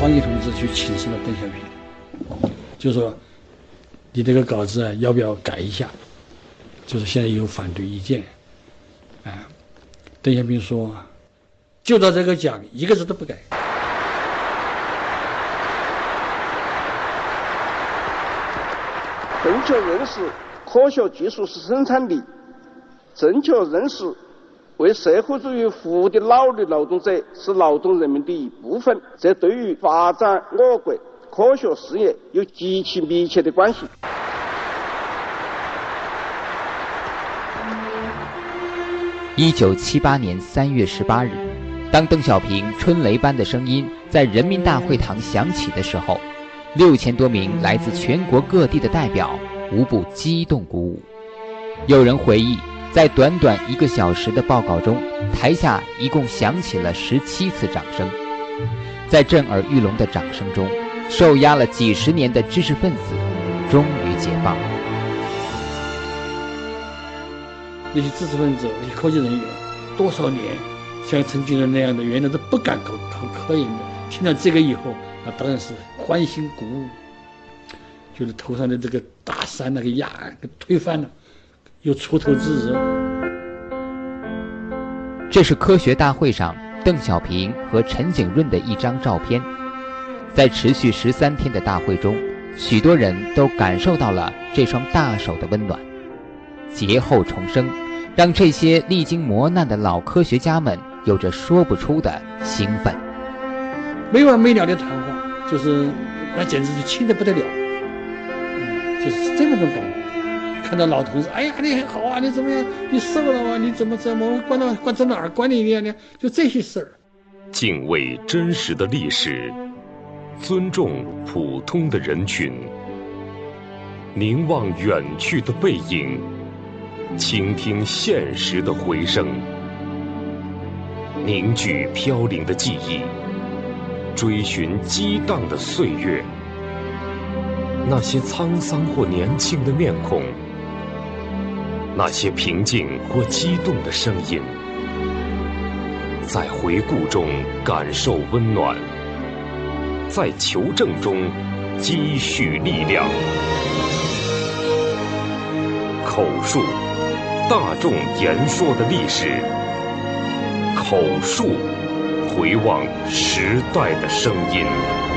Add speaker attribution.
Speaker 1: 汤毅同志去请示了邓小平，就说你这个稿子啊要不要改一下，就是现在有反对意见。邓小平说就照这个讲，一个字都不改。
Speaker 2: 正确认识科学技术是生产力，正确认识为社会主义服务的脑力劳动者是劳动人民的一部分，这对于发展我国科学事业有极其密切的关系。
Speaker 3: 1978年3月18日，当邓小平春雷般的声音在人民大会堂响起的时候，6000多名来自全国各地的代表无不激动鼓舞。有人回忆，在短短1个小时的报告中，台下一共响起了17次掌声。在震耳欲聋的掌声中，受压了几十年的知识分子终于解放。
Speaker 1: 那些知识分子、那些科技人员，多少年像陈景润那样的，原来都不敢考科研的，听到这个以后，那当然是欢欣鼓舞，就是头上的这个大山那个压给推翻了，又出头之日。
Speaker 3: 这是科学大会上邓小平和陈景润的一张照片。在持续13天的大会中，许多人都感受到了这双大手的温暖。劫后重生，让这些历经磨难的老科学家们有着说不出的兴奋。
Speaker 1: 没完没了的谈话，就是那简直就亲得不得了，就是这么种感觉。看到老同志，哎呀，你很好啊，你怎么样？你瘦了啊？你怎么关在哪儿？关你呢？就这些事儿。
Speaker 4: 敬畏真实的历史，尊重普通的人群，凝望远去的背影，倾听现实的回声，凝聚飘零的记忆，追寻激荡的岁月。那些沧桑或年轻的面孔，那些平静或激动的声音，在回顾中感受温暖，在求证中积蓄力量。口述，大众言说的历史；口述，回望时代的声音。